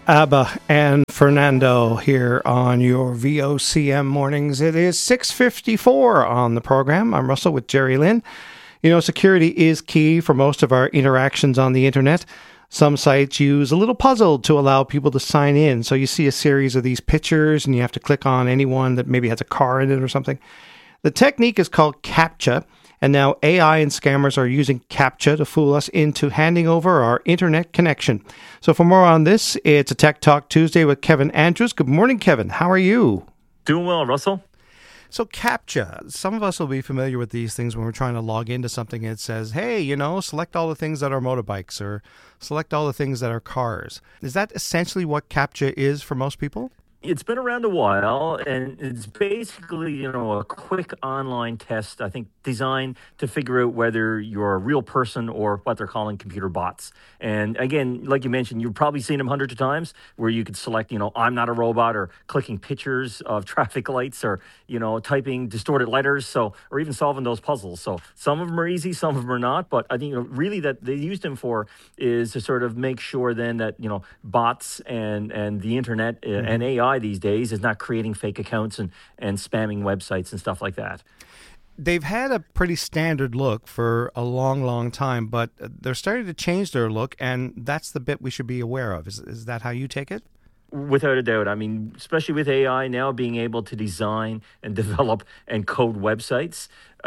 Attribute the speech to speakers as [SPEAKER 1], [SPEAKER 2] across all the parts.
[SPEAKER 1] ABBA and Fernando here on your VOCM mornings. It is 6:54 on the program. I'm Russell with Jerry Lynn. You know, security is key for most of our interactions on the internet. Some sites use a little puzzle to allow people to sign in. So you see a series of these pictures and you have to click on anyone that maybe has a car in it or something. The technique is called CAPTCHA. And now AI and scammers are using CAPTCHA to fool us into handing over our internet connection. So for more on this, it's a Tech Talk Tuesday with Kevin Andrews. Good morning, Kevin. How are you?
[SPEAKER 2] Doing well, Russell.
[SPEAKER 1] So CAPTCHA, some of us will be familiar with these things when we're trying to log into something and it says, hey, you know, select all the things that are motorbikes or select all the things that are cars. Is that essentially what CAPTCHA is for most people?
[SPEAKER 2] It's been around a while, and it's basically, a quick online test, I think, designed to figure out whether you're a real person or what they're calling computer bots. And again, like you mentioned, you've probably seen them hundreds of times where you could select, I'm not a robot, or clicking pictures of traffic lights, or, typing distorted letters, or even solving those puzzles. So some of them are easy, some of them are not. But I think, really that they used them for is to sort of make sure then that, bots and the internet and AI these days is not creating fake accounts and spamming websites and stuff like that.
[SPEAKER 1] They've had a pretty standard look for a long, long time, but they're starting to change their look, and that's the bit we should be aware of. Is that how you take it?
[SPEAKER 2] Without a doubt. I mean, especially with AI now being able to design and develop and code websites,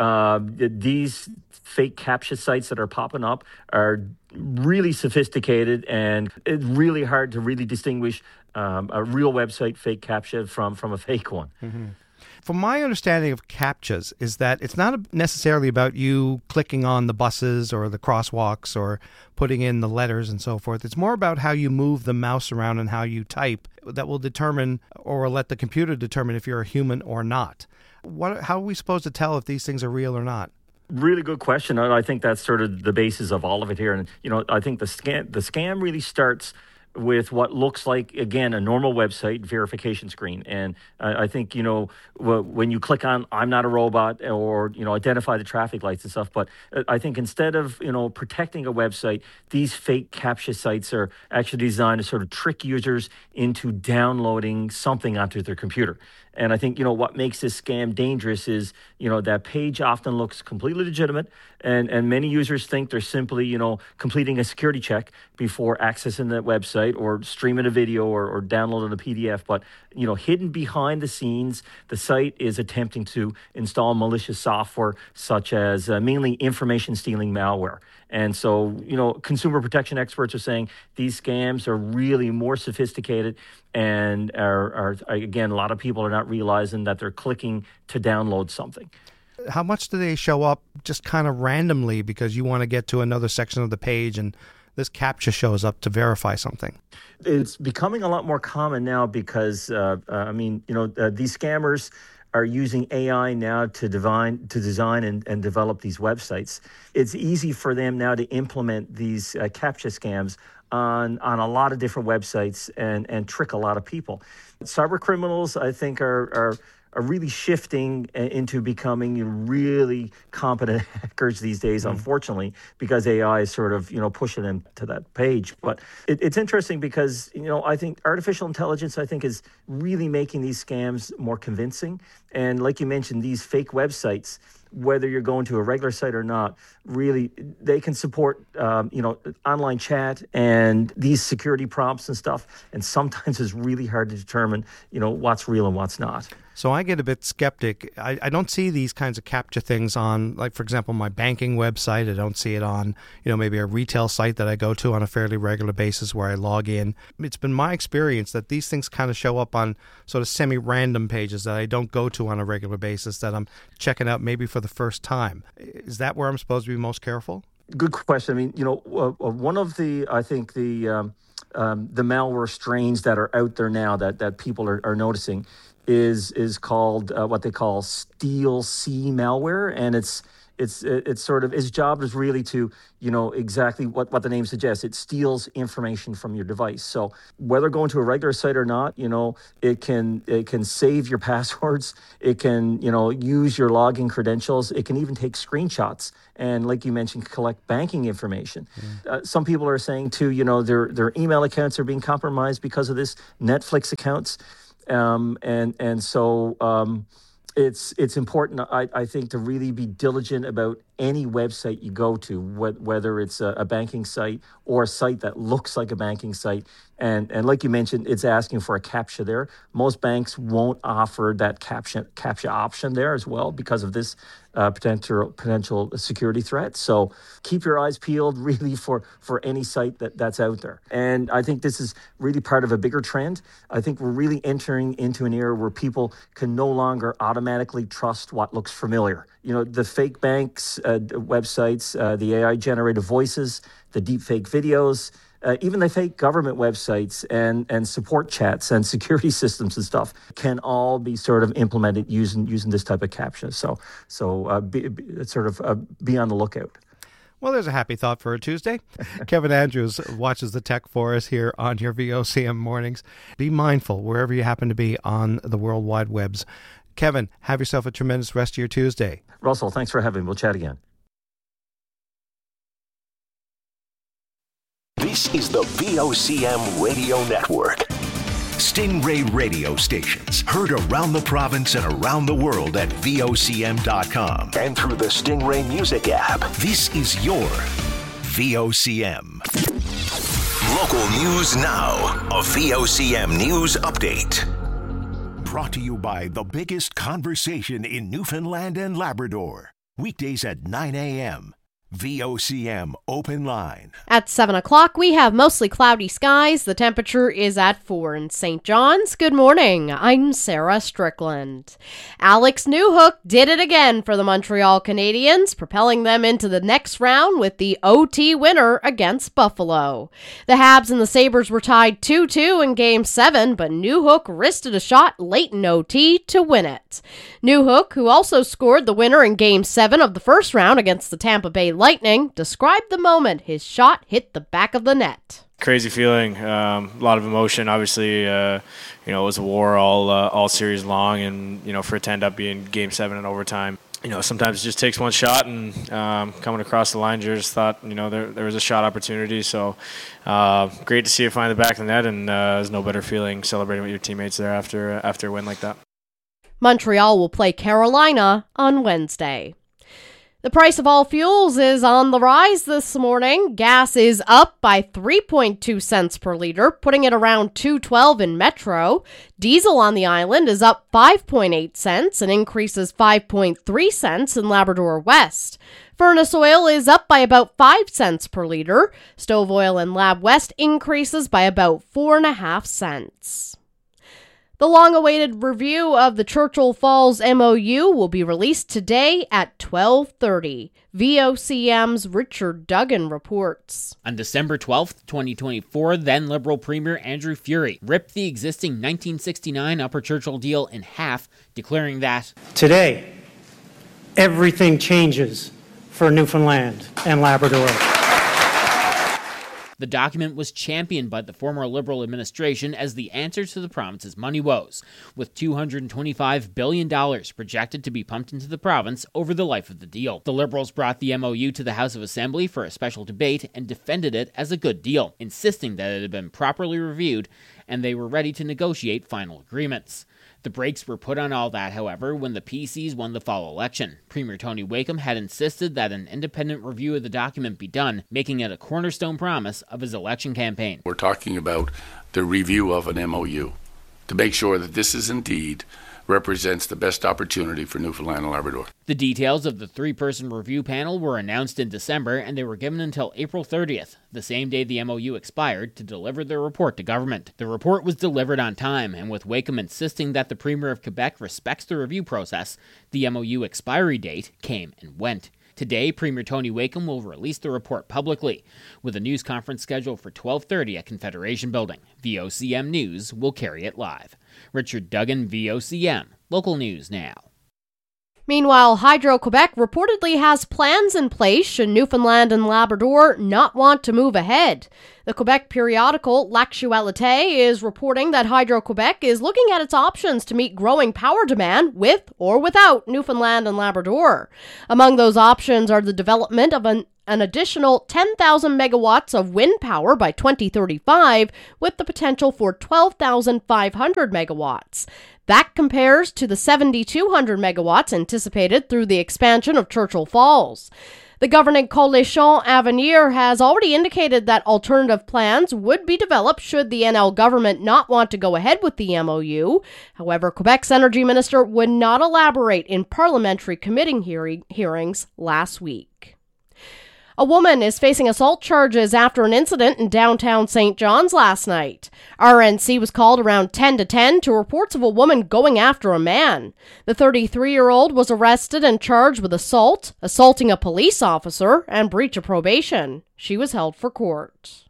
[SPEAKER 2] these fake CAPTCHA sites that are popping up are really sophisticated, and it's really hard to really distinguish a real website fake CAPTCHA from a fake one.
[SPEAKER 1] Mm-hmm. From my understanding of CAPTCHAs is that it's not necessarily about you clicking on the buses or the crosswalks or putting in the letters and so forth. It's more about how you move the mouse around and how you type that will determine or let the computer determine if you're a human or not. How are we supposed to tell if these things are real or not?
[SPEAKER 2] Really good question. I think that's sort of the basis of all of it here. And, I think the scam really starts with what looks like, again, a normal website verification screen. And I think, when you click on I'm not a robot or, identify the traffic lights and stuff. But I think instead of, protecting a website, these fake CAPTCHA sites are actually designed to sort of trick users into downloading something onto their computer. And I think, what makes this scam dangerous is, that page often looks completely legitimate. And many users think they're simply, completing a security check before accessing that website or streaming a video or downloading a PDF. But, hidden behind the scenes, the site is attempting to install malicious software such as mainly information stealing malware. And so, consumer protection experts are saying these scams are really more sophisticated and are again, a lot of people are not realizing that they're clicking to download something.
[SPEAKER 1] How much do they show up just kind of randomly because you want to get to another section of the page and this CAPTCHA shows up to verify something?
[SPEAKER 2] It's becoming a lot more common now because, these scammers are using AI now to design and develop these websites. It's easy for them now to implement these CAPTCHA scams on a lot of different websites and trick a lot of people. Cyber criminals, I think, are really shifting into becoming really competent hackers these days, unfortunately, because AI is sort of, pushing them to that page. But it's interesting because, I think artificial intelligence, is really making these scams more convincing. And like you mentioned, these fake websites, whether you're going to a regular site or not, really, they can support, online chat and these security prompts and stuff. And sometimes it's really hard to determine, what's real and what's not.
[SPEAKER 1] So I get a bit skeptic. I don't see these kinds of CAPTCHA things on, like, for example, my banking website. I don't see it on, maybe a retail site that I go to on a fairly regular basis where I log in. It's been my experience that these things kind of show up on sort of semi-random pages that I don't go to on a regular basis that I'm checking out maybe for the first time. Is that where I'm supposed to be most careful?
[SPEAKER 2] Good question. I mean, one of the, I think the malware strains that are out there now that people are noticing is called what they call Steal C malware, and it's it's sort of, his job is really to, exactly what the name suggests. It steals information from your device. So whether going to a regular site or not, it can save your passwords. It can, use your login credentials. It can even take screenshots and, like you mentioned, collect banking information. Some people are saying too, their email accounts are being compromised because of this, Netflix accounts. So it's important, I think, to really be diligent about any website you go to, whether it's a banking site or a site that looks like a banking site. And like you mentioned, it's asking for a CAPTCHA there. Most banks won't offer that CAPTCHA option there as well because of this potential security threat. So keep your eyes peeled really for any site that's out there. And I think this is really part of a bigger trend. I think we're really entering into an era where people can no longer automatically trust what looks familiar. The fake banks, websites, the AI-generated voices, the deepfake videos, even the fake government websites and support chats and security systems and stuff can all be sort of implemented using this type of CAPTCHA. So be on the lookout.
[SPEAKER 1] Well, there's a happy thought for a Tuesday. Kevin Andrews watches the tech for us here on your VOCM mornings. Be mindful wherever you happen to be on the World Wide Webs. Kevin, have yourself a tremendous rest of your Tuesday.
[SPEAKER 2] Russell, thanks for having me. We'll chat again.
[SPEAKER 3] This is the VOCM Radio Network. Stingray radio stations heard around the province and around the world at VOCM.com and through the Stingray Music app. This is your VOCM. Local news now. A VOCM news update. Brought to you by the biggest conversation in Newfoundland and Labrador. Weekdays at 9 a.m. VOCM Open Line.
[SPEAKER 4] At 7 o'clock, we have mostly cloudy skies. The temperature is at 4 in St. John's. Good morning. I'm Sarah Strickland. Alex Newhook did it again for the Montreal Canadiens, propelling them into the next round with the OT winner against Buffalo. The Habs and the Sabres were tied 2-2 in Game 7, but Newhook wristed a shot late in OT to win it. Newhook, who also scored the winner in Game 7 of the first round against the Tampa Bay Lightning, described the moment his shot hit the back of the net.
[SPEAKER 5] Crazy feeling, a lot of emotion. Obviously, it was a war all series long, and for it to end up being Game 7 in overtime, sometimes it just takes one shot, and coming across the line, just thought, there was a shot opportunity. So great to see it find the back of the net, and there's no better feeling celebrating with your teammates there after a win like that.
[SPEAKER 4] Montreal will play Carolina on Wednesday. The price of all fuels is on the rise this morning. Gas is up by 3.2 cents per liter, putting it around $2.12 in Metro. Diesel on the island is up 5.8 cents and increases 5.3 cents in Labrador West. Furnace oil is up by about 5 cents per liter. Stove oil in Lab West increases by about 4.5 cents. The long-awaited review of the Churchill Falls MOU will be released today at 12:30. VOCM's Richard Duggan reports.
[SPEAKER 6] On December 12th, 2024, then Liberal Premier Andrew Furey ripped the existing 1969 Upper Churchill deal in half, declaring that
[SPEAKER 7] today, everything changes for Newfoundland and Labrador.
[SPEAKER 6] The document was championed by the former Liberal administration as the answer to the province's money woes, with $225 billion projected to be pumped into the province over the life of the deal. The Liberals brought the MOU to the House of Assembly for a special debate and defended it as a good deal, insisting that it had been properly reviewed and they were ready to negotiate final agreements. The brakes were put on all that, however, when the PCs won the fall election. Premier Tony Wakeham had insisted that an independent review of the document be done, making it a cornerstone promise of his election campaign.
[SPEAKER 8] We're talking about the review of an MOU to make sure that this is indeed represents the best opportunity for Newfoundland and Labrador.
[SPEAKER 6] The details of the three-person review panel were announced in December, and they were given until April 30th, the same day the MOU expired, to deliver their report to government. The report was delivered on time, and with Wakeham insisting that the Premier of Quebec respects the review process, the MOU expiry date came and went. Today, Premier Tony Wakeham will release the report publicly, with a news conference scheduled for 12:30 at Confederation Building. VOCM News will carry it live. Richard Duggan, VOCM. Local news now.
[SPEAKER 4] Meanwhile, Hydro-Quebec reportedly has plans in place should Newfoundland and Labrador not want to move ahead. The Quebec periodical L'Actualité is reporting that Hydro-Quebec is looking at its options to meet growing power demand with or without Newfoundland and Labrador. Among those options are the development of an additional 10,000 megawatts of wind power by 2035, with the potential for 12,500 megawatts. That compares to the 7,200 megawatts anticipated through the expansion of Churchill Falls. The governing Coalition Avenir has already indicated that alternative plans would be developed should the NL government not want to go ahead with the MOU. However, Quebec's energy minister would not elaborate in parliamentary committee hearings last week. A woman is facing assault charges after an incident in downtown St. John's last night. RNC was called around 10 to 10 to reports of a woman going after a man. The 33-year-old was arrested and charged with assault, assaulting a police officer, and breach of probation. She was held for court.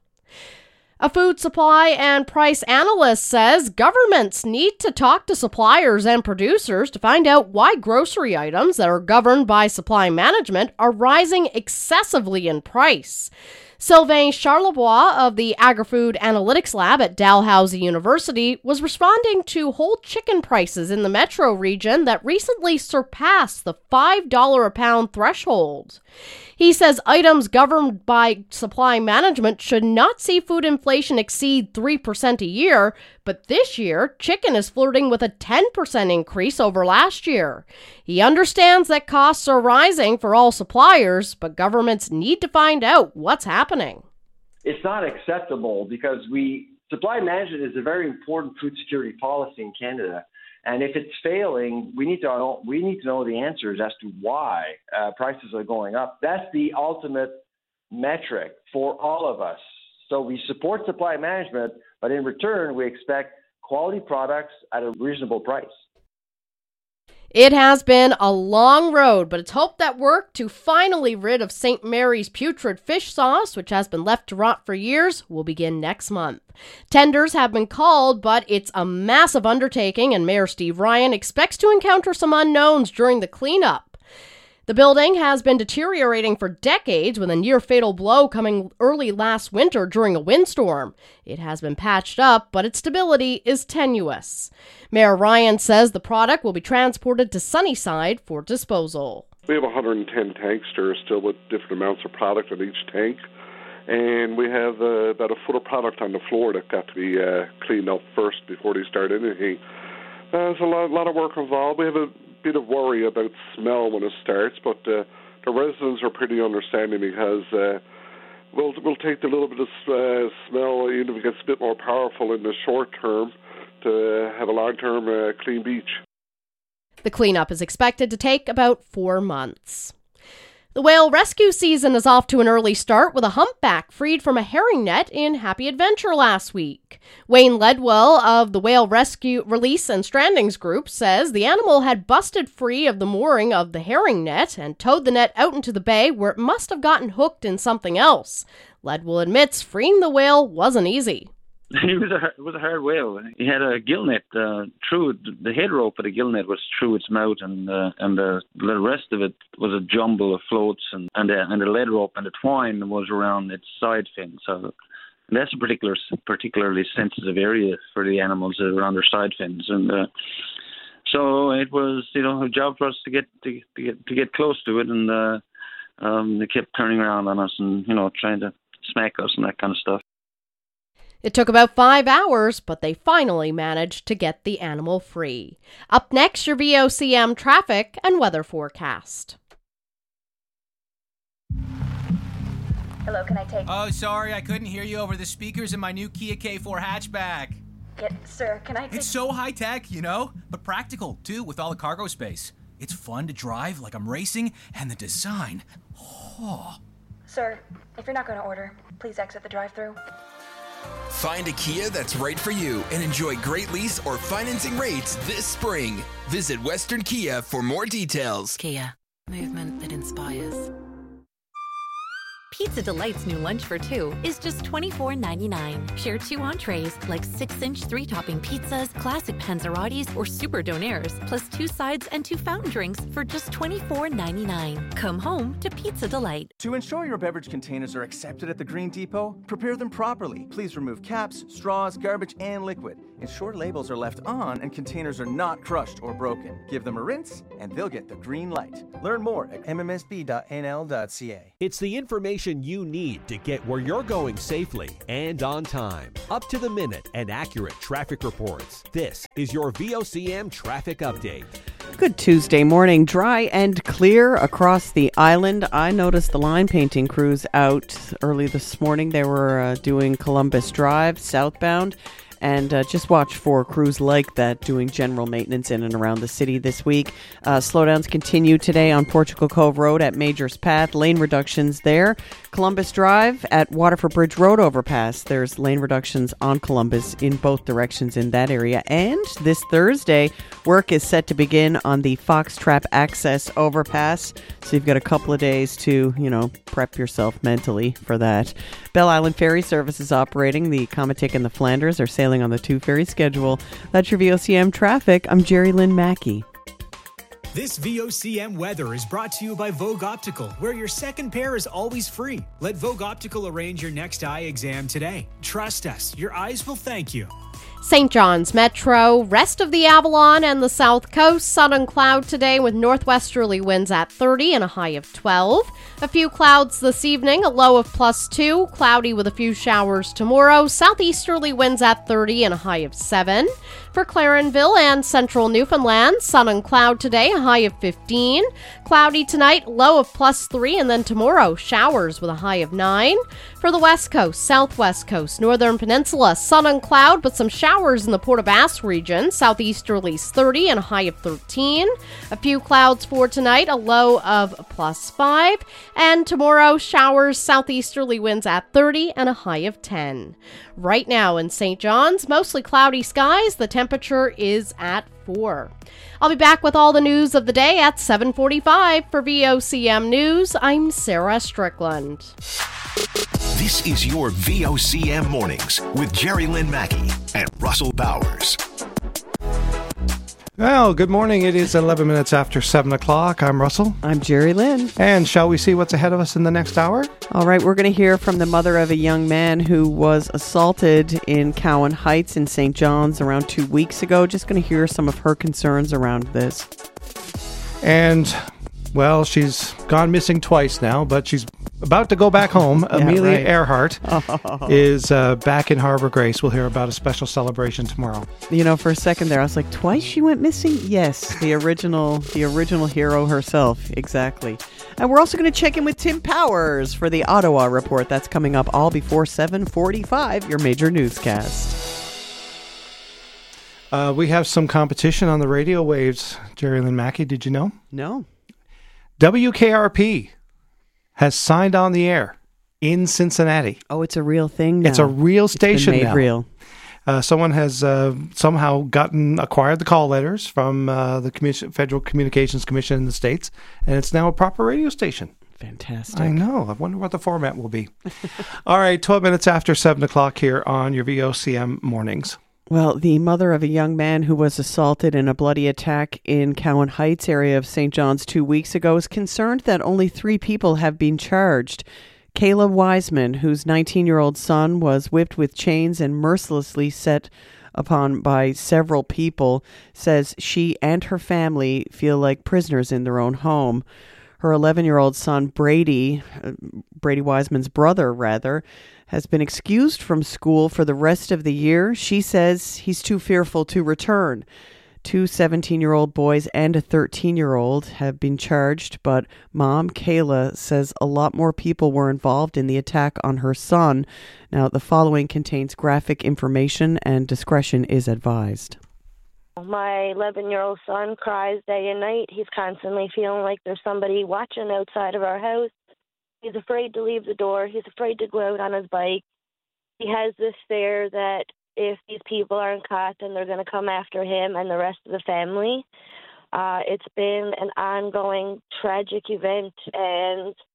[SPEAKER 4] A food supply and price analyst says governments need to talk to suppliers and producers to find out why grocery items that are governed by supply management are rising excessively in price. Sylvain Charlebois of the Agri-Food Analytics Lab at Dalhousie University was responding to whole chicken prices in the metro region that recently surpassed the $5 a pound threshold. He says items governed by supply management should not see food inflation exceed 3% a year, but this year, chicken is flirting with a 10% increase over last year. He understands that costs are rising for all suppliers, but governments need to find out what's happening.
[SPEAKER 9] It's not acceptable because supply management is a very important food security policy in Canada. And if it's failing, we need to know the answers as to why prices are going up. That's the ultimate metric for all of us. So we support supply management, but in return, we expect quality products at a reasonable price.
[SPEAKER 4] It has been a long road, but it's hoped that work to finally rid of St. Mary's putrid fish sauce, which has been left to rot for years, will begin next month. Tenders have been called, but it's a massive undertaking, and Mayor Steve Ryan expects to encounter some unknowns during the cleanup. The building has been deteriorating for decades, with a near-fatal blow coming early last winter during a windstorm. It has been patched up, but its stability is tenuous. Mayor Ryan says the product will be transported to Sunnyside for disposal.
[SPEAKER 10] We have 110 tanks there still with different amounts of product in each tank. And we have about a foot of product on the floor that got to be cleaned up first before they start anything. There's a lot of work involved. We have a bit of worry about smell when it starts, but the residents are pretty understanding because we'll take the little bit of smell, even if it gets a bit more powerful in the short term, to have a long-term clean beach.
[SPEAKER 4] The cleanup is expected to take about 4 months. The whale rescue season is off to an early start with a humpback freed from a herring net in Happy Adventure last week. Wayne Ledwell of the Whale Rescue Release and Strandings Group says the animal had busted free of the mooring of the herring net and towed the net out into the bay where it must have gotten hooked in something else. Ledwell admits freeing the whale wasn't easy.
[SPEAKER 11] It was a hard whale. He had a gill net through the head rope of the gill net was through its mouth, and the rest of it was a jumble of floats, and the lead rope and the twine was around its side fin. So that's a particularly sensitive area for the animals around their side fins, and so it was a job for us to get close to it, and they kept turning around on us and trying to smack us and that kind of stuff.
[SPEAKER 4] It took about 5 hours, but they finally managed to get the animal free. Up next, your VOCM traffic and weather forecast.
[SPEAKER 12] Hello, can I take...
[SPEAKER 13] Oh, sorry, I couldn't hear you over the speakers in my new Kia K4 hatchback.
[SPEAKER 12] Sir, can I take...
[SPEAKER 13] It's so high-tech, but practical, too, with all the cargo space. It's fun to drive like I'm racing, and the design... Oh.
[SPEAKER 12] Sir, if you're not going to order, please exit the drive-thru.
[SPEAKER 14] Find a Kia that's right for you and enjoy great lease or financing rates this spring. Visit Western Kia for more details.
[SPEAKER 15] Kia, movement that inspires. Pizza Delight's new lunch for two is just $24.99. Share 2 entrees like 6-inch 3-topping pizzas, classic panzerottis, or super donairs, plus 2 sides and 2 fountain drinks for just $24.99. Come home to Pizza Delight.
[SPEAKER 16] To ensure your beverage containers are accepted at the Green Depot, prepare them properly. Please remove caps, straws, garbage, and liquid. Ensure labels are left on and containers are not crushed or broken. Give them a rinse, and they'll get the green light. Learn more at mmsb.nl.ca.
[SPEAKER 17] It's the information you need to get where you're going safely and on time. Up to the minute and accurate traffic reports. This is your VOCM Traffic Update.
[SPEAKER 18] Good Tuesday morning. Dry and clear across the island. I noticed the line painting crews out early this morning. They were doing Columbus Drive southbound. And just watch for crews like that doing general maintenance in and around the city this week. Slowdowns continue today on Portugal Cove Road at Majors Path. Lane reductions there. Columbus Drive at Waterford Bridge Road overpass. There's lane reductions on Columbus in both directions in that area. And this Thursday, work is set to begin on the Fox Trap Access overpass. So you've got a couple of days to, prep yourself mentally for that. Bell Island Ferry Service is operating. The Comatic and the Flanders are sailing on the 2 ferry schedule. That's your VOCM traffic. I'm Jerry Lynn Mackey.
[SPEAKER 19] This VOCM weather is brought to you by Vogue Optical, where your second pair is always free. Let Vogue Optical arrange your next eye exam today. Trust us, your eyes will thank you.
[SPEAKER 4] St. John's Metro, rest of the Avalon and the South Coast, sun and cloud today with northwesterly winds at 30 and a high of 12. A few clouds this evening, a low of +2, cloudy with a few showers tomorrow, southeasterly winds at 30 and a high of 7. For Clarenville and central Newfoundland, sun and cloud today, a high of 15. Cloudy tonight, low of +3, and then tomorrow, showers with a high of 9. For the West Coast, Southwest Coast, Northern Peninsula, sun and cloud, but some showers in the Port aux Basques region, southeasterlies 30 and a high of 13. A few clouds for tonight, a low of +5. And tomorrow, showers, southeasterly winds at 30 and a high of 10. Right now in St. John's, mostly cloudy skies. The temperature is at 4. I'll be back with all the news of the day at 7:45. For VOCM News, I'm Sarah Strickland.
[SPEAKER 3] This is your VOCM Mornings with Jerry Lynn Mackey and Russell Bowers.
[SPEAKER 1] Well, good morning. It is 11 minutes after 7 o'clock. I'm Russell.
[SPEAKER 18] I'm Jerry Lynn.
[SPEAKER 1] And shall we see what's ahead of us in the next hour?
[SPEAKER 18] All right, we're going to hear from the mother of a young man who was assaulted in Cowan Heights in St. John's around 2 weeks ago. Just going to hear some of her concerns around this.
[SPEAKER 1] And, well, she's gone missing twice now, but she's about to go back home.
[SPEAKER 18] Yeah,
[SPEAKER 1] Amelia
[SPEAKER 18] right.
[SPEAKER 1] Earhart is back in Harbor Grace. We'll hear about a special celebration tomorrow.
[SPEAKER 18] For a second there, I was like, twice she went missing? Yes, the original hero herself. Exactly. And we're also going to check in with Tim Powers for the Ottawa Report. That's coming up all before 7:45, your major newscast.
[SPEAKER 1] We have some competition on the radio waves, Jerry Lynn Mackey. Did you know?
[SPEAKER 18] No.
[SPEAKER 1] WKRP has signed on the air in Cincinnati.
[SPEAKER 18] Oh, it's a real thing now.
[SPEAKER 1] It's a real station
[SPEAKER 18] it's been made
[SPEAKER 1] now.
[SPEAKER 18] Real.
[SPEAKER 1] Someone has somehow acquired the call letters from the Federal Communications Commission in the States, and it's now a proper radio station.
[SPEAKER 18] Fantastic.
[SPEAKER 1] I know. I wonder what the format will be. All right, 12 minutes after 7 o'clock here on your VOCM Mornings.
[SPEAKER 18] Well, the mother of a young man who was assaulted in a bloody attack in Cowan Heights area of St. John's 2 weeks ago is concerned that only 3 people have been charged. Kayla Wiseman, whose 19-year-old son was whipped with chains and mercilessly set upon by several people, says she and her family feel like prisoners in their own home. Her 11-year-old son, Brady Wiseman's brother, has been excused from school for the rest of the year. She says he's too fearful to return. 2 17-year-old boys and a 13-year-old have been charged, but Mom, Kayla, says a lot more people were involved in the attack on her son. Now, the following contains graphic information and discretion is advised.
[SPEAKER 20] My 11-year-old son cries day and night. He's constantly feeling like there's somebody watching outside of our house. He's afraid to leave the door. He's afraid to go out on his bike. He has this fear that if these people aren't caught, then they're going to come after him and the rest of the family. It's been an ongoing tragic event, and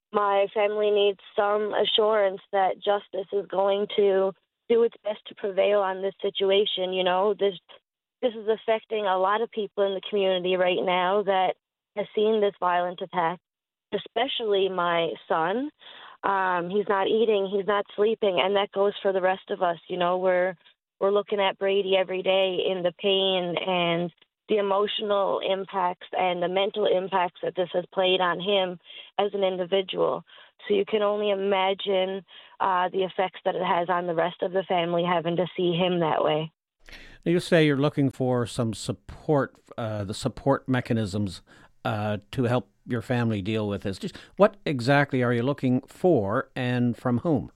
[SPEAKER 20] My family needs some assurance that justice is going to do its best to prevail on this situation. You know, this is affecting a lot of people in the community right now that has seen this violent attack, especially my son. He's not eating, he's not sleeping, and that goes for the rest of us. You know, we're looking at Brady every day in the pain and the emotional impacts and the mental impacts that this has played on him as an individual. So you can only imagine the effects that it has on the rest of the family having to see him that way.
[SPEAKER 21] You say you're looking for some support, the support mechanisms to help your family deal with this. Just what exactly are you looking for, and from whom?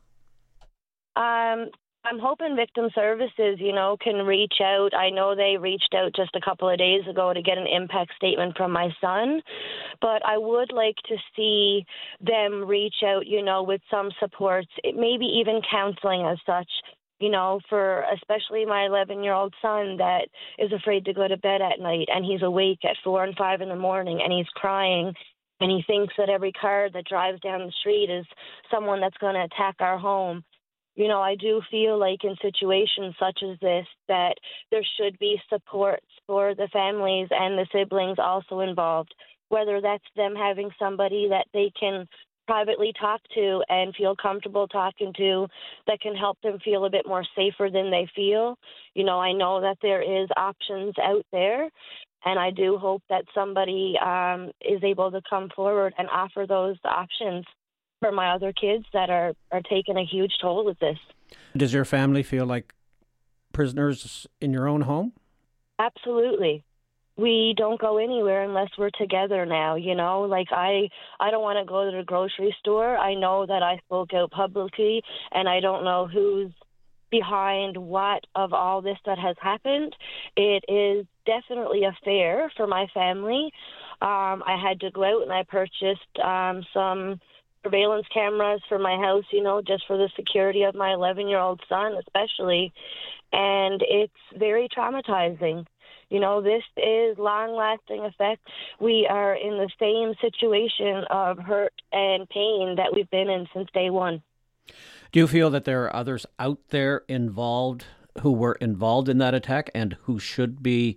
[SPEAKER 20] I'm hoping Victim Services, you know, can reach out. I know they reached out just a couple of days ago to get an impact statement from my son, but I would like to see them reach out, you know, with some supports, maybe even counseling as such, you know, for especially my 11-year-old son that is afraid to go to bed at night, and he's awake at 4 and 5 in the morning, and he's crying, and he thinks that every car that drives down the street is someone that's going to attack our home. You know, I do feel like in situations such as this that there should be supports for the families and the siblings also involved, whether that's them having somebody that they can privately talk to and feel comfortable talking to that can help them feel a bit more safer than they feel. You know, I know that there is options out there, and I do hope that somebody is able to come forward and offer those options for my other kids that are taking a huge toll with this.
[SPEAKER 21] Does your family feel like prisoners in your own home?
[SPEAKER 20] Absolutely. We don't go anywhere unless we're together now, you know? Like, I don't want to go to the grocery store. I know that I spoke out publicly, and I don't know who's behind what of all this that has happened. It is definitely a fear for my family. I had to go out and I purchased some surveillance cameras for my house, you know, just for the security of my 11-year-old son especially, and it's very traumatizing. You know, this is long-lasting effect. We are in the same situation of hurt and pain that we've been in since day one.
[SPEAKER 21] Do you feel that there are others out there involved who were involved in that attack and who should be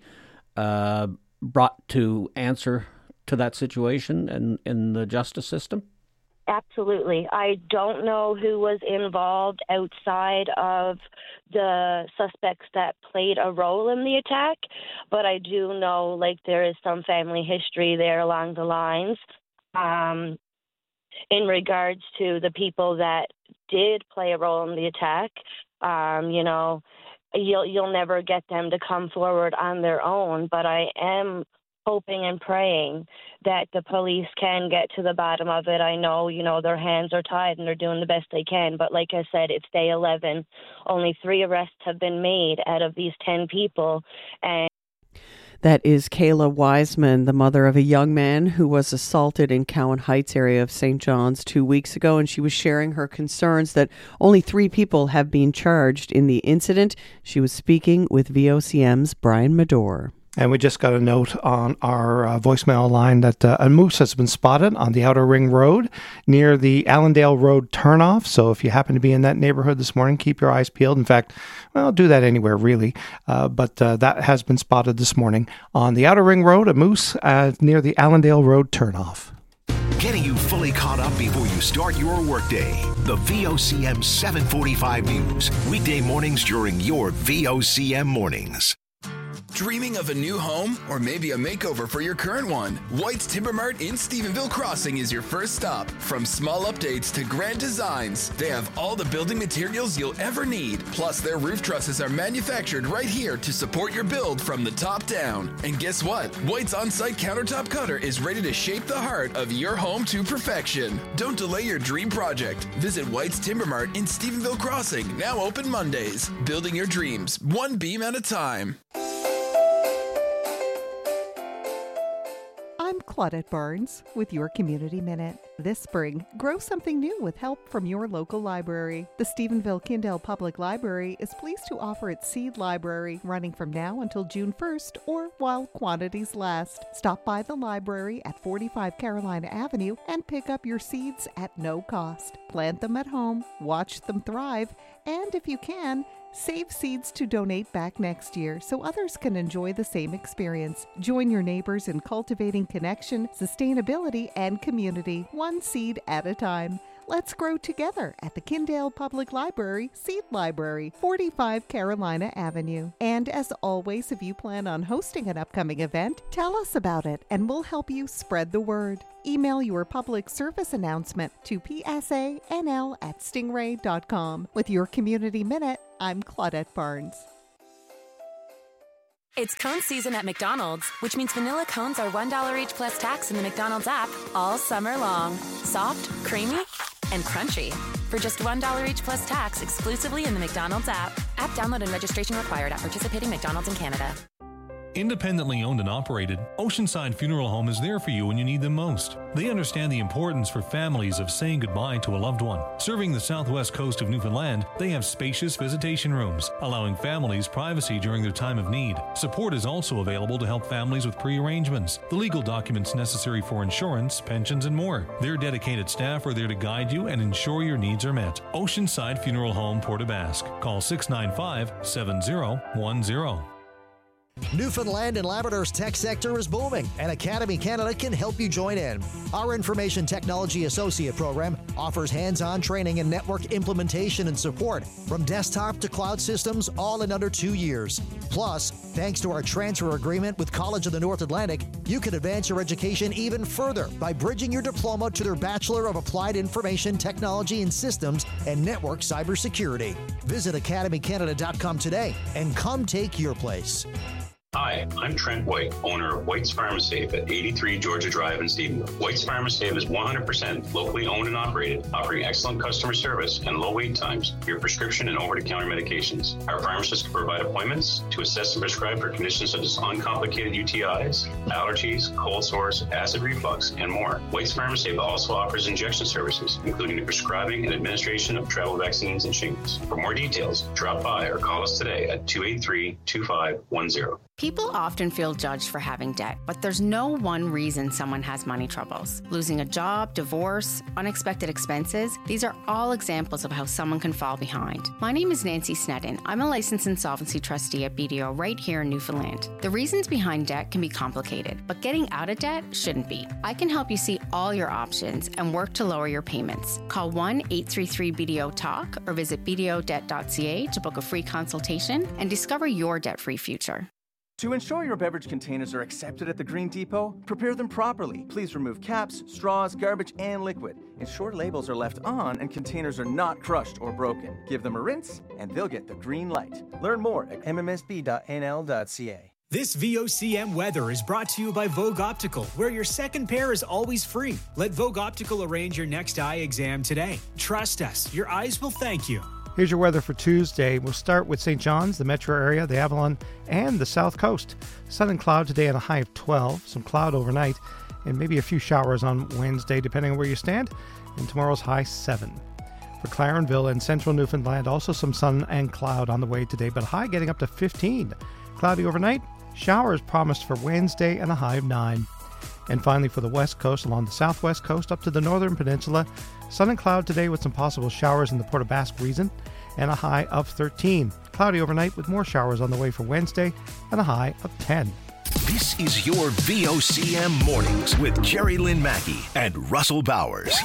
[SPEAKER 21] brought to answer to that situation in the justice system?
[SPEAKER 20] Absolutely. I don't know who was involved outside of the suspects that played a role in the attack, but I do know, like, there is some family history there along the lines in regards to the people that did play a role in the attack. You know, you'll never get them to come forward on their own, but I am hoping and praying that the police can get to the bottom of it. I know, you know, their hands are tied and they're doing the best they can. But like I said, it's day 11. Only 3 arrests have been made out of these 10 people. And
[SPEAKER 18] that is Kayla Wiseman, the mother of a young man who was assaulted in Cowan Heights area of St. John's 2 weeks ago. And she was sharing her concerns that only 3 people have been charged in the incident. She was speaking with VOCM's Brian Medore.
[SPEAKER 1] And we just got a note on our voicemail line that a moose has been spotted on the Outer Ring Road near the Allendale Road turnoff. So if you happen to be in that neighborhood this morning, keep your eyes peeled. In fact, well, do that anywhere, really. But that has been spotted this morning on the Outer Ring Road, a moose near the Allendale Road turnoff.
[SPEAKER 3] Getting you fully caught up before you start your workday. The VOCM 745 News. Weekday mornings during your VOCM mornings.
[SPEAKER 14] Dreaming of a new home or maybe a makeover for your current one? White's Timber Mart in Stephenville Crossing is your first stop. From small updates to grand designs, they have all the building materials you'll ever need. Plus, their roof trusses are manufactured right here to support your build from the top down. And guess what? White's on-site countertop cutter is ready to shape the heart of your home to perfection. Don't delay your dream project. Visit White's Timber Mart in Stephenville Crossing, now open Mondays. Building your dreams, one beam at a time.
[SPEAKER 22] I'm
[SPEAKER 2] Claudette Barnes with your Community Minute. This spring, grow something new with help from your local library. The Stephenville-Kindale Public Library is pleased to offer its Seed Library running from now until June 1st or while quantities last. Stop by the library at 45 Carolina Avenue and pick up your seeds at no cost. Plant them at home, watch them thrive, and if you can, save seeds to donate back next year so others can enjoy the same experience. Join your neighbors in cultivating connection, sustainability, and community, one seed at a time. Let's grow together at the Kindale Public Library Seed Library, 45 Carolina Avenue. And as always, if you plan on hosting an upcoming event, tell us about it and we'll help you spread the word. Email your public service announcement to psanl@stingray.com. With your Community Minute, I'm Claudette Barnes.
[SPEAKER 22] It's cone season at McDonald's, which means vanilla cones are $1 each plus tax in the McDonald's app all summer long. Soft, creamy, and crunchy. For just $1 each plus tax exclusively in the McDonald's app. App download and registration required at participating McDonald's in Canada.
[SPEAKER 23] Independently owned and operated, Oceanside Funeral Home is there for you when you need them most. They understand the importance for families of saying goodbye to a loved one. Serving the southwest coast of Newfoundland, they have spacious visitation rooms, allowing families privacy during their time of need. Support is also available to help families with pre-arrangements, the legal documents necessary for insurance, pensions, and more. Their dedicated staff are there to guide you and ensure your needs are met. Oceanside Funeral Home, Port aux Basques. Call 695-7010.
[SPEAKER 24] Newfoundland and Labrador's tech sector is booming, and Academy Canada can help you join in. Our Information Technology Associate program offers hands-on training and network implementation and support from desktop to cloud systems, all in under 2 years. Plus, thanks to our transfer agreement with College of the North Atlantic, you can advance your education even further by bridging your diploma to their Bachelor of Applied Information Technology and Systems and Network Cybersecurity. Visit academycanada.com today and come take your place.
[SPEAKER 25] Hi, I'm Trent White, owner of White's Pharmasafe at 83 Georgia Drive in Stephenville. White's Pharmasafe is 100% locally owned and operated, offering excellent customer service and low wait times for your prescription and over-the-counter medications. Our pharmacists can provide appointments to assess and prescribe for conditions such as uncomplicated UTIs, allergies, cold sores, acid reflux, and more. White's Pharmasafe also offers injection services, including the prescribing and administration of travel vaccines and shingles. For more details, drop by or call us today at 283-2510.
[SPEAKER 26] People often feel judged for having debt, but there's no one reason someone has money troubles. Losing a job, divorce, unexpected expenses, these are all examples of how someone can fall behind. My name is Nancy Snedden. I'm a licensed insolvency trustee at BDO right here in Newfoundland. The reasons behind debt can be complicated, but getting out of debt shouldn't be. I can help you see all your options and work to lower your payments. Call 1-833-BDO-TALK or visit bdodebt.ca to book a free consultation and discover your debt-free future.
[SPEAKER 16] To ensure your beverage containers are accepted at the Green Depot, prepare them properly. Please remove caps, straws, garbage, and liquid. Ensure labels are left on and containers are not crushed or broken. Give them a rinse, and they'll get the green light. Learn more at mmsb.nl.ca.
[SPEAKER 19] This VOCM weather is brought to you by Vogue Optical, where your second pair is always free. Let Vogue Optical arrange your next eye exam today. Trust us, your eyes will thank you.
[SPEAKER 1] Here's your weather for Tuesday. We'll start with St. John's, the metro area, the Avalon, and the south coast. Sun and cloud today at a high of 12. Some cloud overnight, and maybe a few showers on Wednesday, depending on where you stand. And tomorrow's high 7. For Clarenville and central Newfoundland, also some sun and cloud on the way today, but high getting up to 15. Cloudy overnight, showers promised for Wednesday, and a high of 9. And finally, for the west coast, along the southwest coast up to the northern peninsula, sun and cloud today with some possible showers in the Port aux Basques region, and a high of 13. Cloudy overnight with more showers on the way for Wednesday, and a high of 10.
[SPEAKER 3] This is your VOCM Mornings with Jerry Lynn Mackey and Russell Bowers.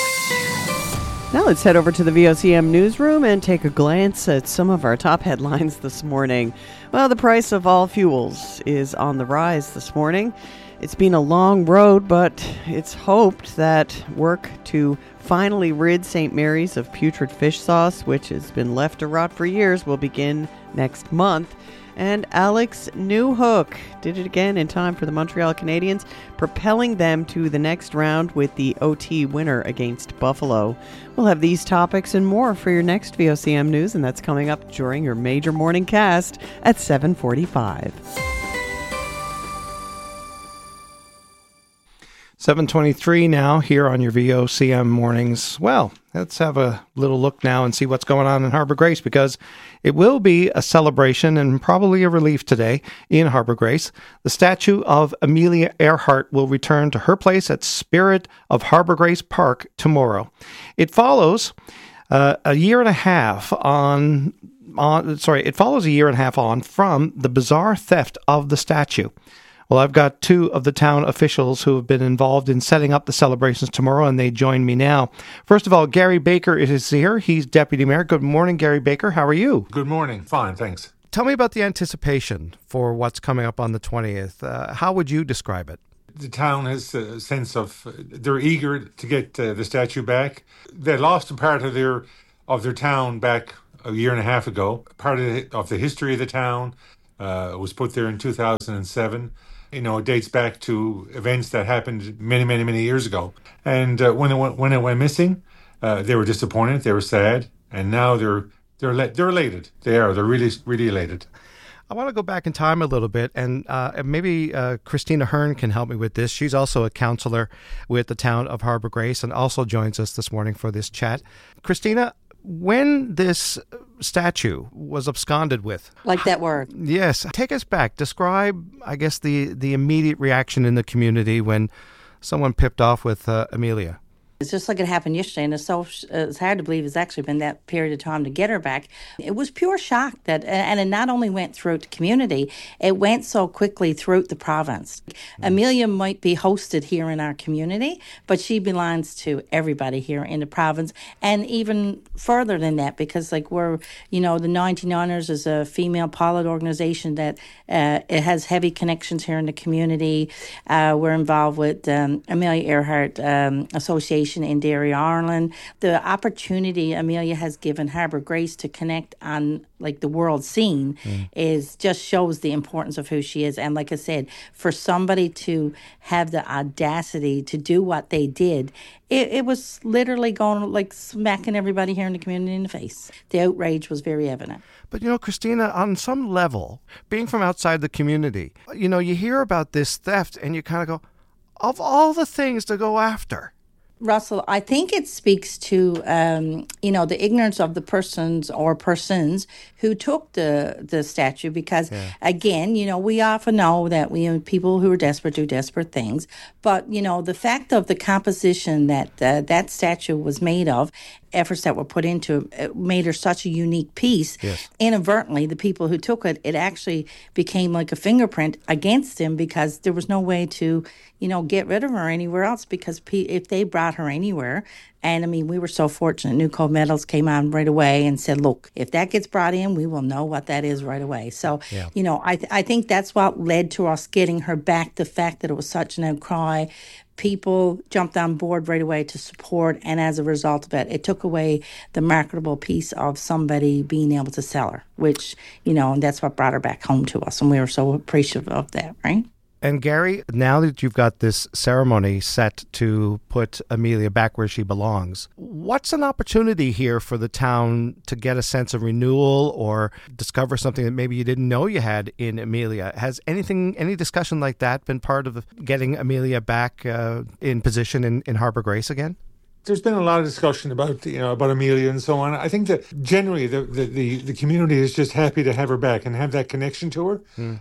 [SPEAKER 18] Now let's head over to the VOCM newsroom and take a glance at some of our top headlines this morning. Well, the price of all fuels is on the rise this morning. It's been a long road, but it's hoped that work to finally rid St. Mary's of putrid fish sauce, which has been left to rot for years, will begin next month. And Alex Newhook did it again in time for the Montreal Canadiens, propelling them to the next round with the OT winner against Buffalo. We'll have these topics and more for your next VOCM News, and that's coming up during your major morning cast at 7:45.
[SPEAKER 1] 7:23 now here on your VOCM mornings. Well, let's have a little look now and see what's going on in Harbour Grace, because it will be a celebration and probably a relief today in Harbour Grace. The statue of Amelia Earhart will return to her place at Spirit of Harbour Grace Park tomorrow. It follows a year and a half on from the bizarre theft of the statue. Well, I've got two of the town officials who have been involved in setting up the celebrations tomorrow, and they join me now. First of all, Gary Baker is here. He's Deputy Mayor. Good morning, Gary Baker. How are you?
[SPEAKER 5] Good morning. Fine, thanks.
[SPEAKER 1] Tell me about the anticipation for what's coming up on the 20th. How would you describe it?
[SPEAKER 5] The town has a sense of they're eager to get the statue back. They lost a part of their town back a year and a half ago. Part of the history of the town was put there in 2007. You know, it dates back to events that happened many, many, many years ago. And when it went missing, they were disappointed. They were sad, and now they're elated. They're really, really elated.
[SPEAKER 1] I want to go back in time a little bit, and maybe Christina Hearn can help me with this. She's also a councillor with the town of Harbour Grace and also joins us this morning for this chat. Christina, when this statue was absconded with...
[SPEAKER 6] Like that word.
[SPEAKER 1] Yes. Take us back. Describe, I guess, the immediate reaction in the community when someone pipped off with Amelia.
[SPEAKER 6] It's just like it happened yesterday, and it's hard to believe it's actually been that period of time to get her back. It was pure shock that, and it not only went throughout the community, it went so quickly throughout the province. Amelia might be hosted here in our community, but she belongs to everybody here in the province, and even further than that, because like we're, the 99ers is a female pilot organization that it has heavy connections here in the community. We're involved with Amelia Earhart Association in Derry, Ireland. The opportunity Amelia has given Harbour Grace to connect on like the world scene is just shows the importance of who she is. And like I said, for somebody to have the audacity to do what they did, it was literally going like smacking everybody here in the community in the face. The outrage was very evident.
[SPEAKER 1] But, Christina, on some level, being from outside the community, you hear about this theft and you kind of go, of all the things to go after.
[SPEAKER 6] Russell, I think it speaks to, the ignorance of the persons who took the statue because, again, we often know that people who are desperate do desperate things. But, the fact of the composition that that statue was made of, efforts that were put into it made her such a unique piece. Yes. Inadvertently, the people who took it actually became like a fingerprint against him because there was no way to, get rid of her anywhere else because if they brought her anywhere, and we were so fortunate, New Code Metals came on right away and said, look, if that gets brought in, we will know what that is right away. So, I think that's what led to us getting her back, the fact that it was such an outcry. People jumped on board right away to support, and as a result of it took away the marketable piece of somebody being able to sell her, which, and that's what brought her back home to us, and we were so appreciative of that, right?
[SPEAKER 1] And Gary, now that you've got this ceremony set to put Amelia back where she belongs, what's an opportunity here for the town to get a sense of renewal or discover something that maybe you didn't know you had in Amelia? Has any discussion like that been part of getting Amelia back in position in Harbour Grace again?
[SPEAKER 5] There's been a lot of discussion about Amelia and so on. I think that generally the community is just happy to have her back and have that connection to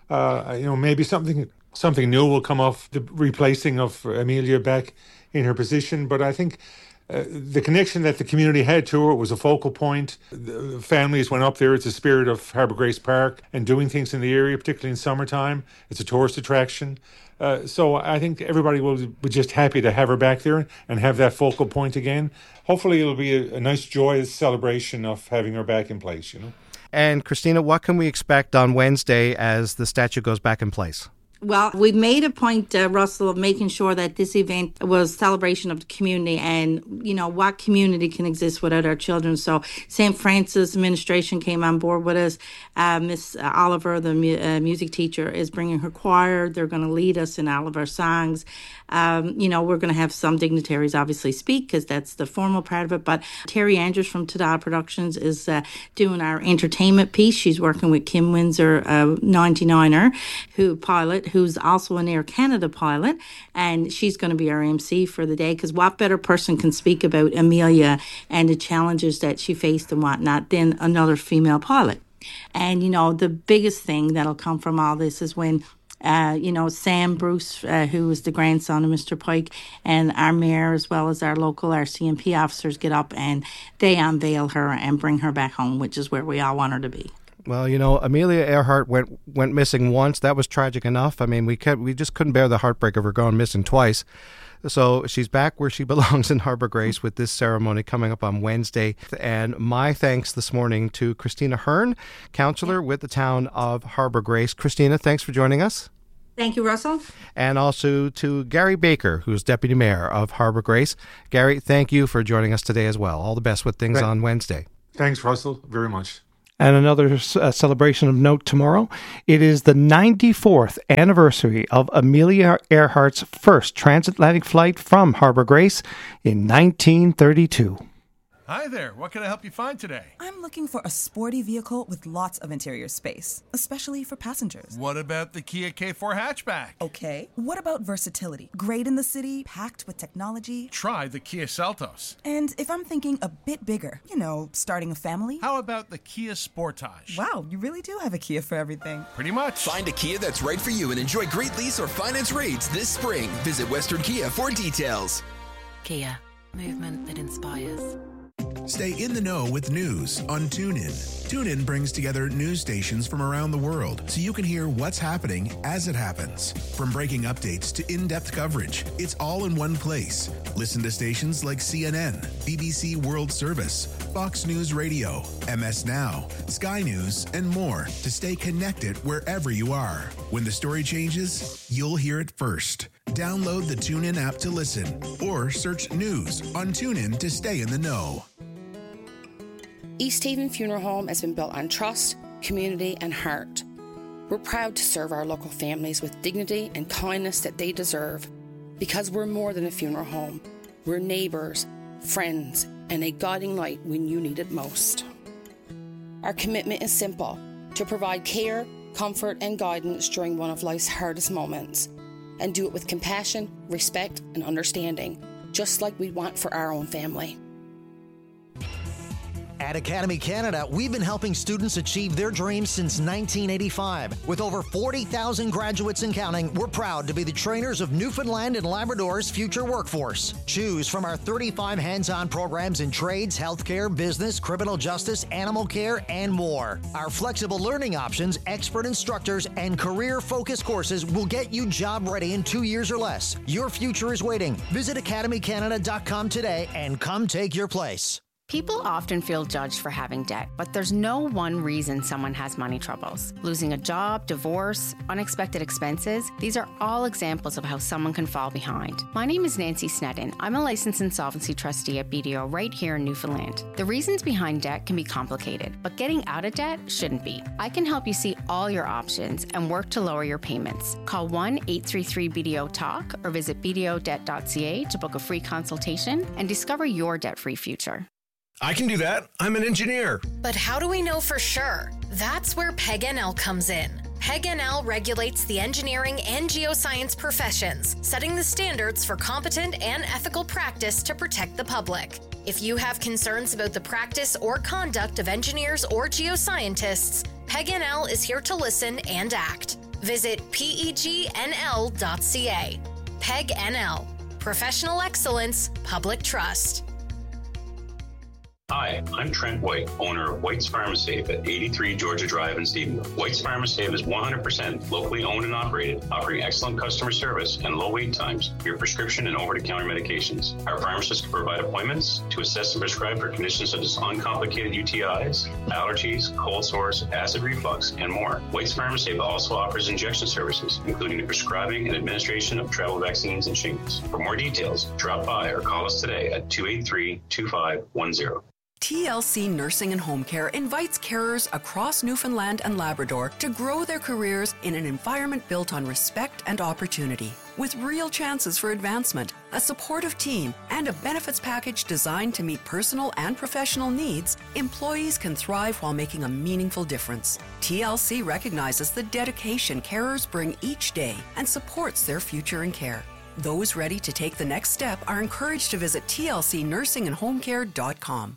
[SPEAKER 5] her. Maybe something new will come off the replacing of Amelia back in her position. But I think the connection that the community had to her was a focal point. The families went up there. It's a spirit of Harbour Grace Park and doing things in the area, particularly in summertime. It's a tourist attraction. So I think everybody will be just happy to have her back there and have that focal point again. Hopefully it'll be a nice, joyous celebration of having her back in place,
[SPEAKER 1] And Christina, what can we expect on Wednesday as the statue goes back in place?
[SPEAKER 6] Well, we made a point, Russell, of making sure that this event was celebration of the community and, what community can exist without our children. So St. Francis administration came on board with us. Miss Oliver, the music teacher, is bringing her choir. They're going to lead us in all of our songs. We're going to have some dignitaries obviously speak because that's the formal part of it. But Terry Andrews from Tada Productions is doing our entertainment piece. She's working with Kim Windsor, 99er, pilot, who's also an Air Canada pilot, and she's going to be our MC for the day, because what better person can speak about Amelia and the challenges that she faced and whatnot than another female pilot. And, the biggest thing that'll come from all this is when Sam Bruce, who is the grandson of Mr. Pike, and our mayor, as well as our local RCMP officers, get up and they unveil her and bring her back home, which is where we all want her to be.
[SPEAKER 1] Well, Amelia Earhart went missing once. That was tragic enough. I mean, we just couldn't bear the heartbreak of her going missing twice. So she's back where she belongs in Harbour Grace with this ceremony coming up on Wednesday. And my thanks this morning to Christina Hearn, councillor with the town of Harbour Grace. Christina, thanks for joining us.
[SPEAKER 6] Thank you, Russell.
[SPEAKER 1] And also to Gary Baker, who's Deputy Mayor of Harbour Grace. Gary, thank you for joining us today as well. All the best with things on Wednesday.
[SPEAKER 5] Thanks, Russell, very much.
[SPEAKER 1] And another celebration of note tomorrow. It is the 94th anniversary of Amelia Earhart's first transatlantic flight from Harbour Grace in 1932.
[SPEAKER 7] Hi there, what can I help you find today?
[SPEAKER 8] I'm looking for a sporty vehicle with lots of interior space, especially for passengers.
[SPEAKER 7] What about the Kia K4 hatchback?
[SPEAKER 8] Okay. What about versatility? Great in the city, packed with technology.
[SPEAKER 7] Try the Kia Seltos.
[SPEAKER 8] And if I'm thinking a bit bigger, starting a family?
[SPEAKER 7] How about the Kia Sportage?
[SPEAKER 8] Wow, you really do have a Kia for everything.
[SPEAKER 7] Pretty much.
[SPEAKER 14] Find a Kia that's right for you and enjoy great lease or finance rates this spring. Visit Western Kia for details.
[SPEAKER 15] Kia, movement that inspires.
[SPEAKER 9] Stay in the know with news on TuneIn. TuneIn brings together news stations from around the world so you can hear what's happening as it happens. From breaking updates to in-depth coverage, it's all in one place. Listen to stations like CNN, BBC World Service, Fox News Radio, MS Now, Sky News, and more to stay connected wherever you are. When the story changes, you'll hear it first. Download the TuneIn app to listen or search news on TuneIn to stay in the know.
[SPEAKER 10] East Haven Funeral Home has been built on trust, community, and heart. We're proud to serve our local families with dignity and kindness that they deserve. Because we're more than a funeral home. We're neighbors, friends, and a guiding light when you need it most. Our commitment is simple: to provide care, comfort, and guidance during one of life's hardest moments. And do it with compassion, respect, and understanding, just like we want for our own family.
[SPEAKER 24] At Academy Canada, we've been helping students achieve their dreams since 1985. With over 40,000 graduates and counting, we're proud to be the trainers of Newfoundland and Labrador's future workforce. Choose from our 35 hands-on programs in trades, healthcare, business, criminal justice, animal care, and more. Our flexible learning options, expert instructors, and career-focused courses will get you job-ready in 2 years or less. Your future is waiting. Visit academycanada.com today and come take your place.
[SPEAKER 26] People often feel judged for having debt, but there's no one reason someone has money troubles. Losing a job, divorce, unexpected expenses, these are all examples of how someone can fall behind. My name is Nancy Snedden. I'm a licensed insolvency trustee at BDO right here in Newfoundland. The reasons behind debt can be complicated, but getting out of debt shouldn't be. I can help you see all your options and work to lower your payments. Call 1-833-BDO-TALK or visit bdodebt.ca to book a free consultation and discover your debt-free future.
[SPEAKER 11] I can do that. I'm an engineer.
[SPEAKER 13] But how do we know for sure? That's where PEG-NL comes in. PEG-NL regulates the engineering and geoscience professions, setting the standards for competent and ethical practice to protect the public. If you have concerns about the practice or conduct of engineers or geoscientists, PEG-NL is here to listen and act. Visit pegnl.ca. PEG-NL. Professional excellence, public trust.
[SPEAKER 25] Hi, I'm Trent White, owner of White's Pharmasafe at 83 Georgia Drive in Stephenville. White's Pharmasafe is 100% locally owned and operated, offering excellent customer service and low wait times for your prescription and over-the-counter medications. Our pharmacists can provide appointments to assess and prescribe for conditions such as uncomplicated UTIs, allergies, cold sores, acid reflux, and more. White's Pharmasafe also offers injection services, including the prescribing and administration of travel vaccines and shingles. For more details, drop by or call us today at 283-2510.
[SPEAKER 27] TLC Nursing and Home Care invites carers across Newfoundland and Labrador to grow their careers in an environment built on respect and opportunity. With real chances for advancement, a supportive team, and a benefits package designed to meet personal and professional needs, employees can thrive while making a meaningful difference. TLC recognizes the dedication carers bring each day and supports their future in care. Those ready to take the next step are encouraged to visit tlcnursingandhomecare.com.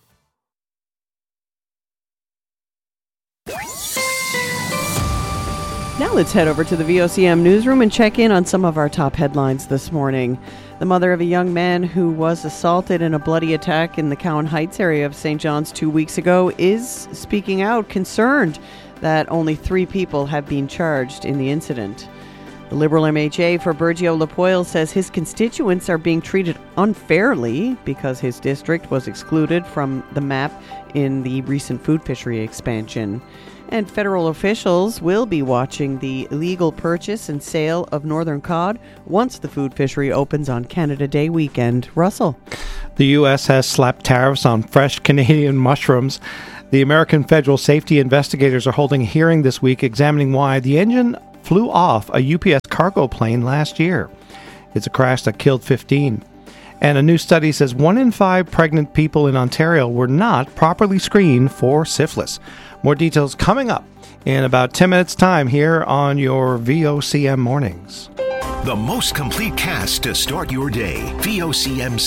[SPEAKER 18] Now let's head over to the VOCM newsroom and check in on some of our top headlines this morning. The mother of a young man who was assaulted in a bloody attack in the Cowan Heights area of St. John's 2 weeks ago is speaking out, concerned that only 3 people have been charged in the incident. The Liberal MHA for Burgeo-Lapoille says his constituents are being treated unfairly because his district was excluded from the map in the recent food fishery expansion. And federal officials will be watching the illegal purchase and sale of northern cod once the food fishery opens on Canada Day weekend. Russell.
[SPEAKER 1] The U.S. has slapped tariffs on fresh Canadian mushrooms. The American federal safety investigators are holding a hearing this week examining why the engine flew off a UPS cargo plane last year. It's a crash that killed 15. And a new study says 1 in 5 pregnant people in Ontario were not properly screened for syphilis. More details coming up in about 10 minutes' time here on your VOCM Mornings.
[SPEAKER 3] The most complete cast to start your day. VOCM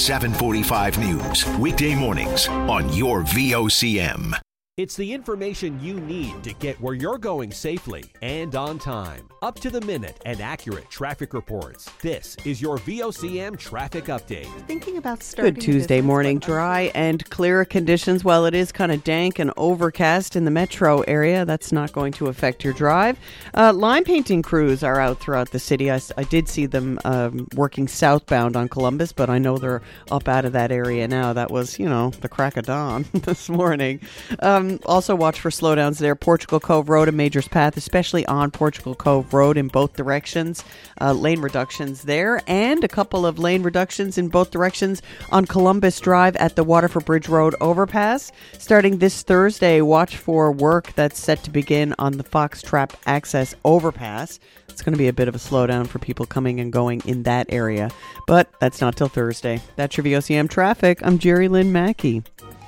[SPEAKER 3] 745 News. Weekday mornings on your VOCM.
[SPEAKER 2] It's the information you need to get where you're going safely and on time. Up to the minute and accurate traffic reports. This is your VOCM Traffic Update.
[SPEAKER 18] Thinking about starting Good Tuesday morning. Dry and clear conditions. While it is kind of dank and overcast in the metro area, that's not going to affect your drive. Line painting crews are out throughout the city. I did see them working southbound on Columbus, but I know they're up out of that area now. That was, the crack of dawn this morning. Also watch for slowdowns there. Portugal Cove Road and Majors Path, especially on Portugal Cove Road in both directions. Lane reductions there, and a couple of lane reductions in both directions on Columbus Drive at the Waterford Bridge Road overpass. Starting this Thursday, watch for work that's set to begin on the Fox Trap Access overpass. It's going to be a bit of a slowdown for people coming and going in that area, but that's not till Thursday. That's your VOCM traffic. I'm Jerry Lynn Mackey.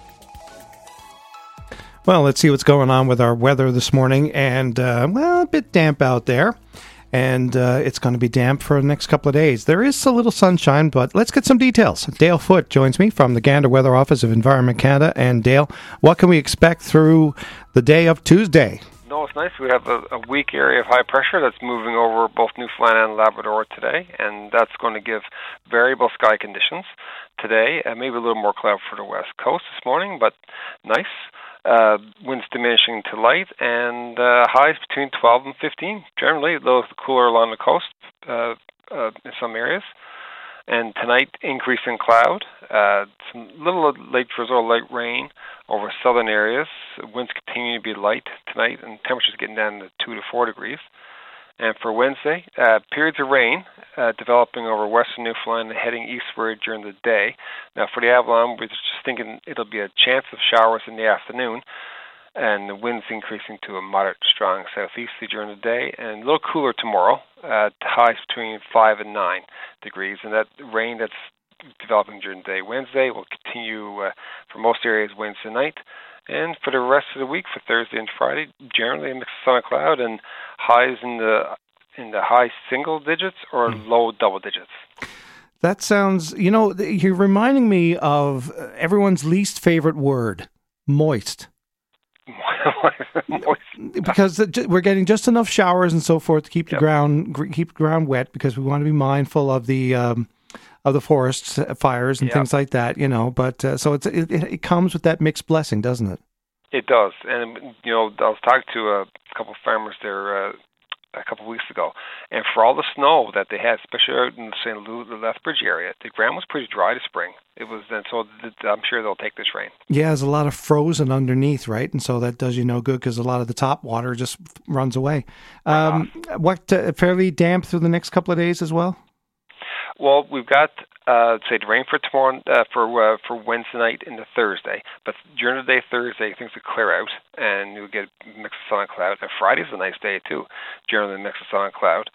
[SPEAKER 1] Well, let's see what's going on with our weather this morning. And, a bit damp out there. And it's going to be damp for the next couple of days. There is a little sunshine, but let's get some details. Dale Foote joins me from the Gander Weather Office of Environment Canada. And, Dale, what can we expect through the day of Tuesday?
[SPEAKER 4] No, it's nice. We have a weak area of high pressure that's moving over both Newfoundland and Labrador today, and that's going to give variable sky conditions today. Maybe a little more cloud for the west coast this morning, but nice. Winds diminishing to light, and highs between 12 and 15. Generally, a little cooler along the coast in some areas. And tonight, increase in cloud. Some little late drizzle, light rain over southern areas. Winds continue to be light tonight, and temperatures getting down to 2 to 4 degrees. And for Wednesday, periods of rain developing over western Newfoundland and heading eastward during the day. Now, for the Avalon, we're just thinking it'll be a chance of showers in the afternoon, and the winds increasing to a moderate to strong southeasterly during the day, and a little cooler tomorrow, highs between 5 and 9 degrees. And that rain that's developing during the day Wednesday will continue for most areas Wednesday night. And for the rest of the week, for Thursday and Friday, generally a mix of sun and cloud, and highs in the high single digits or low double digits.
[SPEAKER 1] That sounds, you're reminding me of everyone's least favorite word, moist.
[SPEAKER 4] Moist.
[SPEAKER 1] Because we're getting just enough showers and so forth to keep the ground wet, because we want to be mindful of the forest fires and things like that, But so it comes with that mixed blessing, doesn't it?
[SPEAKER 4] It does. And, I was talking to a couple of farmers there a couple of weeks ago, and for all the snow that they had, especially out in the St. Louis, the Lethbridge area, the ground was pretty dry this spring. It was, and so I'm sure they'll take this rain.
[SPEAKER 1] Yeah, there's a lot of frozen underneath, right? And so that does you no good because a lot of the top water just runs away. Fairly damp through the next couple of days as well?
[SPEAKER 4] Well, we've got, the rain for tomorrow, for Wednesday night into Thursday. But during the day Thursday, things will clear out, and you'll get a mix of sun and cloud. And Friday's a nice day, too, generally a mix of sun and cloud.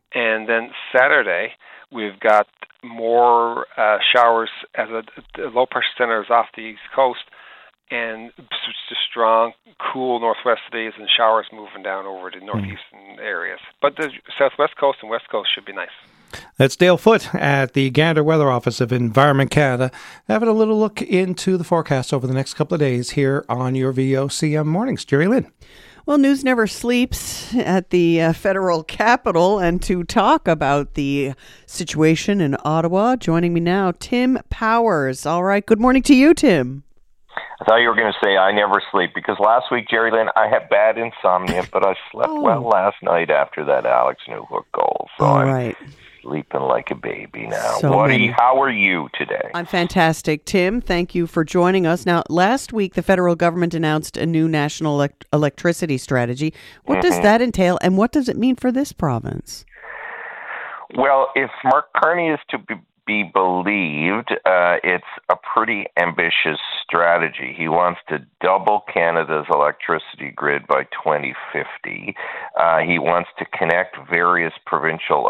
[SPEAKER 4] And then Saturday, we've got more showers as the low-pressure center is off the east coast, and just strong, cool northwesterlies and showers moving down over the northeastern areas. But the southwest coast and west coast should be nice.
[SPEAKER 1] That's Dale Foote at the Gander Weather Office of Environment Canada, having a little look into the forecast over the next couple of days here on your VOCM Mornings. Jerry Lynn.
[SPEAKER 18] Well, news never sleeps at the federal capital, and to talk about the situation in Ottawa, joining me now, Tim Powers. All right, good morning to you, Tim.
[SPEAKER 12] I thought you were going to say I never sleep, because last week, Jerry Lynn, I had bad insomnia, but I slept well last night after that Alex Newhook goal. So I'm sleeping like a baby now. How are you today?
[SPEAKER 18] I'm fantastic, Tim. Thank you for joining us. Now, last week, the federal government announced a new national electricity strategy. What does that entail, and what does it mean for this province?
[SPEAKER 12] Well, if Mark Carney is to be believed, it's a pretty ambitious strategy. He wants to double Canada's electricity grid by 2050. He wants to connect various provincial